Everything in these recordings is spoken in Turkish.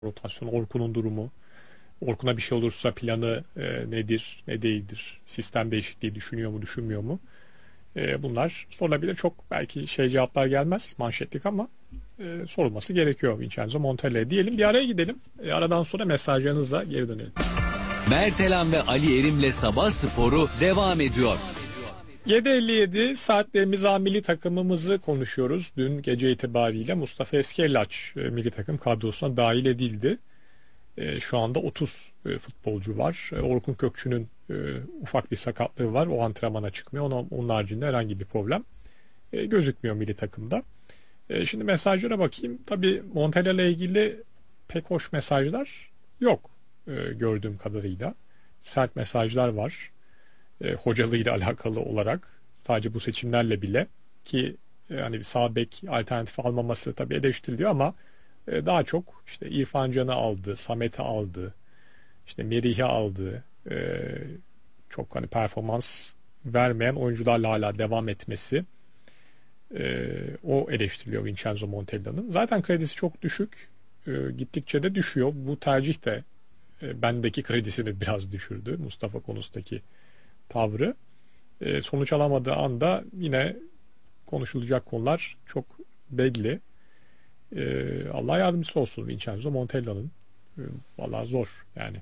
rotasyon, Orkun'un durumu, Orkun'a bir şey olursa planı nedir, ne değildir, sistem değişikliği düşünüyor mu, düşünmüyor mu? Bunlar sorulabilir. Çok belki cevaplar gelmez manşetlik ama sorulması gerekiyor Vincenzo Montella'ya. Diyelim bir araya gidelim. Aradan sonra mesajlarınızla geri dönelim. Mertelan ve Ali Erim'le Sabah Sporu devam ediyor. 7.57 saatlerimiz milli takımımızı konuşuyoruz. Dün gece itibariyle Mustafa Eskellaç milli takım kadrosuna dahil edildi. Şu anda 30 futbolcu var. Orkun Kökçü'nün ufak bir sakatlığı var. O antrenmana çıkmıyor. Onun haricinde herhangi bir problem gözükmüyor milli takımda. Şimdi mesajlara bakayım. Tabii Montella ile ilgili pek hoş mesajlar yok gördüğüm kadarıyla. Sert mesajlar var. Hocalığıyla alakalı olarak sadece bu seçimlerle bile ki hani bir sağ bek alternatif almaması tabii eleştiriliyor ama daha çok işte İrfan Can'ı aldı, Samet'i aldı, işte Merih'i aldı. Çok hani performans vermeyen oyuncularla hala devam etmesi o eleştiriliyor Vincenzo Montella'nın. Zaten kredisi çok düşük. Gittikçe de düşüyor. Bu tercih de bendeki kredisini biraz düşürdü. Mustafa konusundaki tavrı. Sonuç alamadığı anda yine konuşulacak konular çok belli. Allah yardımcısı olsun Vincenzo Montella'nın. Vallahi zor yani.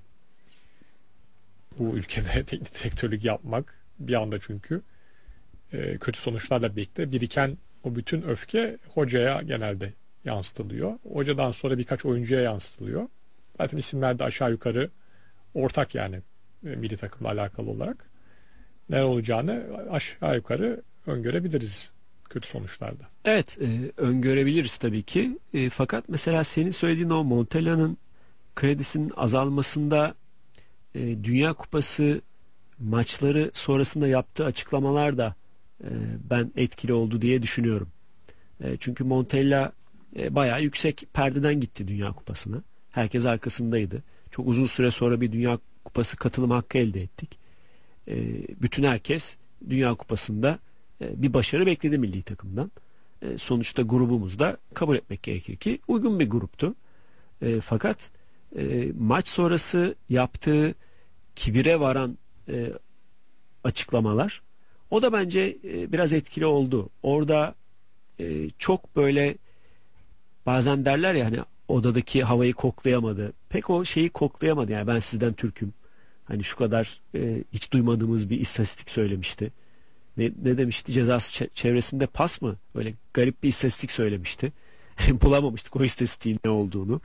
Bu ülkede teknik direktörlük yapmak bir anda çünkü kötü sonuçlarla birlikte biriken o bütün öfke hocaya genelde yansıtılıyor. Hocadan sonra birkaç oyuncuya yansıtılıyor. Zaten isimler de aşağı yukarı ortak yani milli takımla alakalı olarak. Ne olacağını aşağı yukarı öngörebiliriz kötü sonuçlarda. Evet, öngörebiliriz tabii ki. Fakat mesela senin söylediğin o Montella'nın kredisinin azalmasında Dünya Kupası maçları sonrasında yaptığı açıklamalar da ben etkili oldu diye düşünüyorum. Çünkü Montella bayağı yüksek perdeden gitti Dünya Kupası'na. Herkes arkasındaydı. Çok uzun süre sonra bir Dünya Kupası katılım hakkı elde ettik. Bütün herkes Dünya Kupası'nda bir başarı bekledi milli takımdan. Sonuçta grubumuzda kabul etmek gerekir ki uygun bir gruptu. Fakat maç sonrası yaptığı kibire varan açıklamalar o da bence biraz etkili oldu. Orada çok böyle bazen derler ya hani odadaki havayı koklayamadı. Pek o şeyi koklayamadı. Yani ben sizden Türk'üm. Hani şu kadar hiç duymadığımız bir istatistik söylemişti. Ne demişti? Cezası çevresinde pas mı? Öyle garip bir istatistik söylemişti. Bulamamıştık o istatistiğin ne olduğunu.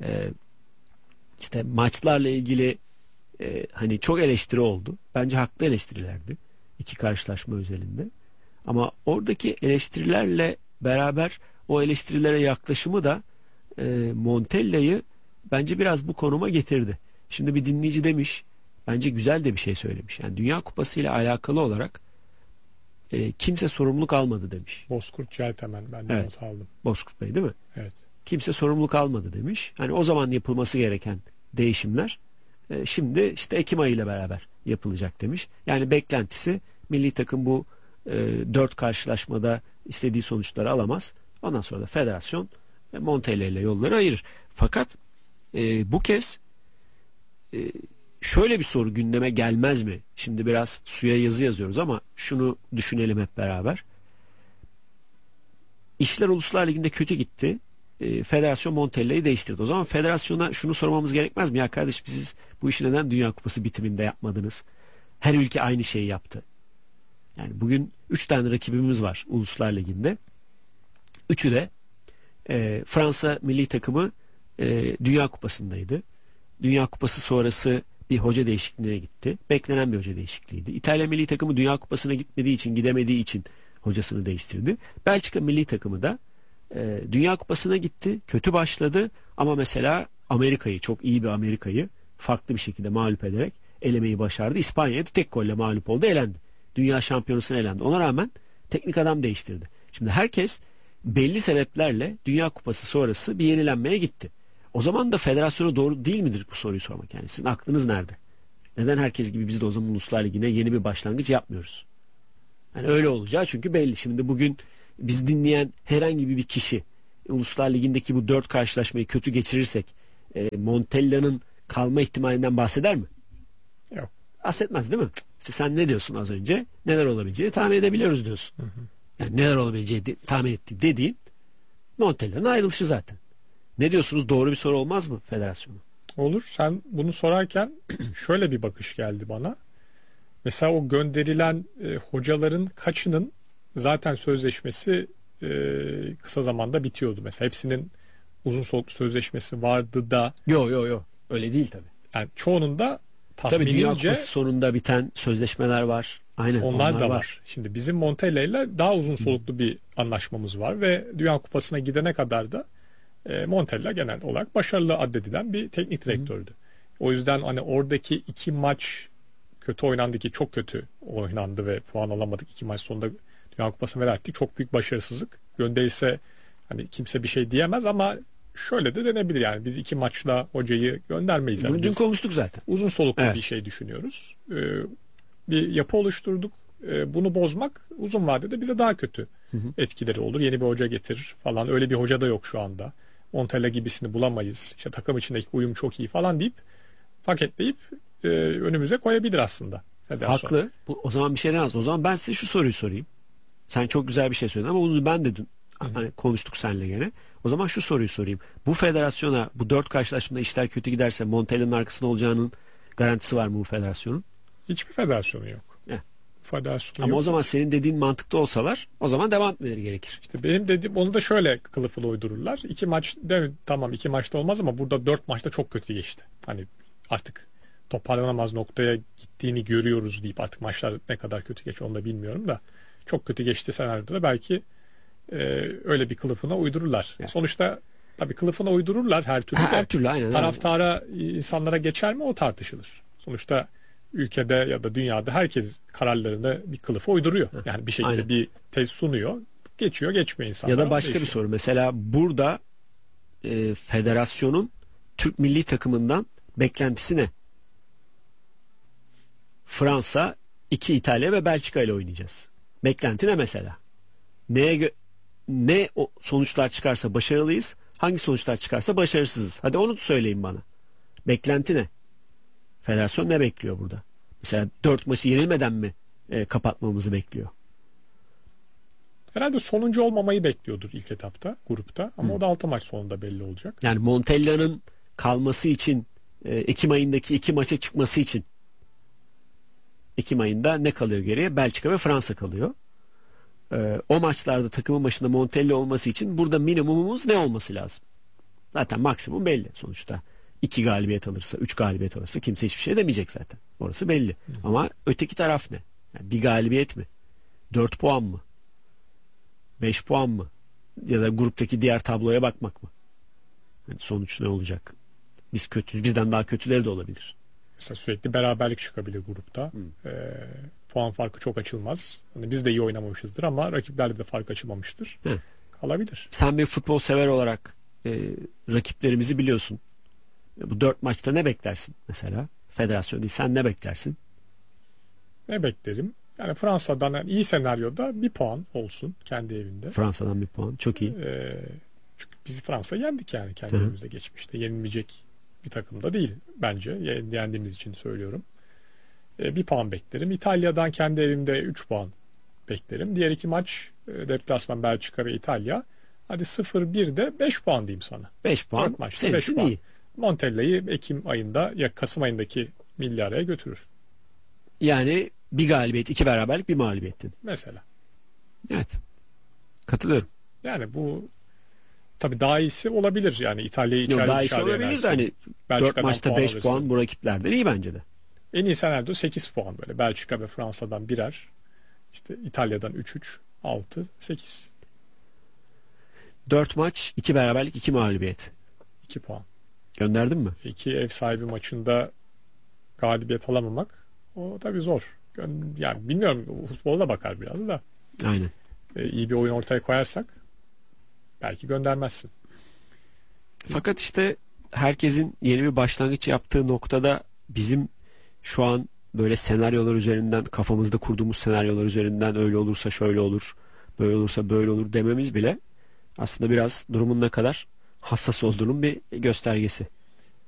İşte maçlarla ilgili hani çok eleştiri oldu. Bence haklı eleştirilerdi. İki karşılaşma özelinde. Ama oradaki eleştirilerle beraber o eleştirilere yaklaşımı da Montella'yı bence biraz bu konuma getirdi. Şimdi bir dinleyici demiş, bence güzel de bir şey söylemiş. Yani Dünya Kupası ile alakalı olarak kimse sorumluluk almadı demiş. Bozkurt Celtemen ben de not aldım. Bozkurt Bey değil mi? Evet. Kimse sorumluluk almadı demiş. Hani o zaman yapılması gereken değişimler şimdi işte Ekim ayı ile beraber yapılacak demiş. Yani beklentisi milli takım bu 4 karşılaşmada istediği sonuçları alamaz. Ondan sonra da federasyon Montella ile yolları ayırır. Fakat bu kez şöyle bir soru gündeme gelmez mi? Şimdi biraz suya yazı yazıyoruz ama şunu düşünelim hep beraber. İşler Uluslar Ligi'nde kötü gitti. Federasyon Montella'yı değiştirdi. O zaman federasyona şunu sormamız gerekmez mi? Ya kardeş siz bu işi neden Dünya Kupası bitiminde yapmadınız? Her ülke aynı şeyi yaptı. Yani bugün 3 tane rakibimiz var Uluslar Ligi'nde. Üçü de Fransa milli takımı Dünya Kupası'ndaydı. Dünya Kupası sonrası bir hoca değişikliğine gitti. Beklenen bir hoca değişikliğiydi. İtalya milli takımı Dünya Kupası'na gidemediği için hocasını değiştirdi. Belçika milli takımı da Dünya Kupası'na gitti. Kötü başladı ama mesela çok iyi bir Amerika'yı farklı bir şekilde mağlup ederek elemeyi başardı. İspanya'ya da tek golle mağlup oldu, elendi. Dünya şampiyonasına elendi. Ona rağmen teknik adam değiştirdi. Şimdi herkes belli sebeplerle Dünya Kupası sonrası bir yenilenmeye gitti. O zaman da federasyona doğru değil midir bu soruyu sormak? Yani sizin aklınız nerede? Neden herkes gibi biz de o zaman Uluslar Ligi'ne yeni bir başlangıç yapmıyoruz? Yani öyle olacağı çünkü belli. Şimdi bugün biz dinleyen herhangi bir kişi Uluslar Ligi'ndeki bu 4 karşılaşmayı kötü geçirirsek Montella'nın kalma ihtimalinden bahseder mi? Yok. Bahsetmez değil mi? İşte sen ne diyorsun az önce? Neler olabileceğini tahmin edebiliyoruz diyorsun. Yani neler olabileceğini tahmin ettiğin dediğin Montella'nın ayrılışı zaten. Ne diyorsunuz? Doğru bir soru olmaz mı federasyona? Olur. Sen bunu sorarken şöyle bir bakış geldi bana. Mesela o gönderilen hocaların kaçının zaten sözleşmesi kısa zamanda bitiyordu. Mesela hepsinin uzun soluklu sözleşmesi vardı da. Yo. Öyle değil tabii. Yani çoğunun da Tabii Dünya tahminimce Kupası sonunda biten sözleşmeler var. Aynen onlar da var. Şimdi bizim Montella ile daha uzun soluklu bir anlaşmamız var ve Dünya Kupası'na gidene kadar da Montella genel olarak başarılı addedilen bir teknik direktördü. O yüzden hani oradaki 2 maç kötü oynandı ki çok kötü oynandı ve puan alamadık. 2 maç sonunda Dünya Kupası'na veda ettik. Çok büyük başarısızlık. Göndeyse hani kimse bir şey diyemez ama şöyle de denebilir yani biz 2 maçla hocayı göndermeyiz. Yani Bunu dün biz konuştuk zaten. uzun soluklu Evet. bir şey düşünüyoruz. Bir yapı oluşturduk. Bunu bozmak uzun vadede bize daha kötü etkileri olur. Yeni bir hoca getirir falan. Öyle bir hoca da yok şu anda. Montella gibisini bulamayız. İşte takım içindeki uyum çok iyi falan deyip paketleyip önümüze koyabilir aslında federasyon. Haklı. O zaman bir şey demez. O zaman ben size şu soruyu sorayım. Sen çok güzel bir şey söyledin ama bunu ben de dün hani konuştuk seninle gene. O zaman şu soruyu sorayım. Bu federasyona bu 4 karşılaşmada işler kötü giderse Montella'nın arkasında olacağının garantisi var mı bu federasyonun? Hiçbir federasyonu yok. Federasyonu Ama yok. o zaman senin dediğin mantıkta olsalar o zaman devam etmeleri gerekir. İşte benim dediğim onu da şöyle kılıfıla uydururlar. 2 maç tamam 2 maçta olmaz ama burada 4 maçta çok kötü geçti. Hani artık toparlanamaz noktaya gittiğini görüyoruz deyip artık maçlar ne kadar kötü geçiyor onu da bilmiyorum da çok kötü geçti senaryoda da belki öyle bir kılıfına uydururlar. Yani. Sonuçta tabii kılıfına uydururlar her türlü de. Her türlü aynen. Taraftara insanlara geçer mi o tartışılır. Sonuçta ülkede ya da dünyada herkes kararlarını bir kılıfa uyduruyor. Yani bir şekilde Aynen. bir tez sunuyor. Geçiyor geçmiyor insanlar. Ya da başka değişiyor. bir soru. Mesela burada federasyonun Türk milli takımından beklentisi ne? Fransa, 2 İtalya ve Belçika ile oynayacağız. Beklenti ne mesela? Ne o sonuçlar çıkarsa başarılıyız, hangi sonuçlar çıkarsa başarısızız. Hadi onu söyleyin bana. Beklenti ne? Federasyon ne bekliyor burada? Mesela 4 maçı yenilmeden mi kapatmamızı bekliyor? Herhalde sonuncu olmamayı bekliyordur ilk etapta, grupta. Ama o da 6 maç sonunda belli olacak. Yani Montella'nın kalması için Ekim ayındaki 2 maça çıkması için Ekim ayında ne kalıyor geriye? Belçika ve Fransa kalıyor. O maçlarda takımın başında Montella olması için burada minimumumuz ne olması lazım? Zaten maksimum belli sonuçta. 2 galibiyet alırsa, 3 galibiyet alırsa kimse hiçbir şey demeyecek zaten. Orası belli. Ama öteki taraf ne? Yani bir galibiyet mi? 4 puan mı? 5 puan mı? Ya da gruptaki diğer tabloya bakmak mı? Yani sonuç ne olacak? Biz kötüyüz. Bizden daha kötüleri de olabilir. Mesela sürekli beraberlik çıkabilir grupta. Puan farkı çok açılmaz. Hani biz de iyi oynamamışızdır ama rakiplerle de fark açılmamıştır. Kalabilir. Sen bir futbol sever olarak rakiplerimizi biliyorsun. Bu 4 maçta ne beklersin mesela? Federasyon değil, sen ne beklersin? Ne beklerim? Yani Fransa'dan yani iyi senaryoda 1 puan olsun kendi evinde. Fransa'dan 1 puan. Çok iyi. Çünkü biz Fransa'yı yendik yani kendi evimizde geçmişte. Yenilmeyecek bir takım da değil bence. Yendiğimiz için söylüyorum. 1 puan beklerim. İtalya'dan kendi evimde 3 puan beklerim. Diğer 2 maç deplasman Belçika ve İtalya. Hadi 0-1'de 5 puan diyeyim sana. 5 puan. 4 maçta Senin 5 için puan. iyi. Montella'yı Ekim ayında ya Kasım ayındaki milli araya götürür. Yani bir galibiyet, 2 beraberlik, 1 mağlubiyettin. Mesela. Evet. Katılıyorum. Yani bu tabii daha iyisi olabilir. Yani İtalya'yı içeride Daha iyisi dışarıda olabilir de yenersin. hani 4 Belçika'dan maçta 5 alırsın. puan bu rakiplerden iyi bence de. En iyi senaryo 8 puan böyle. Belçika ve Fransa'dan birer. İşte İtalya'dan 3-3, 6, 8. 4 maç, 2 beraberlik, 2 mağlubiyet. 2 puan. Gönderdin mi? 2 ev sahibi maçında galibiyet alamamak o tabii zor. Yani bilmiyorum futbola da bakar biraz da. Aynen. İyi bir oyun ortaya koyarsak belki göndermezsin. Fakat işte herkesin yeni bir başlangıç yaptığı noktada bizim şu an böyle senaryolar üzerinden kafamızda kurduğumuz senaryolar üzerinden öyle olursa şöyle olur, böyle olursa böyle olur dememiz bile aslında biraz durumun ne kadar hassas olduğunun bir göstergesi.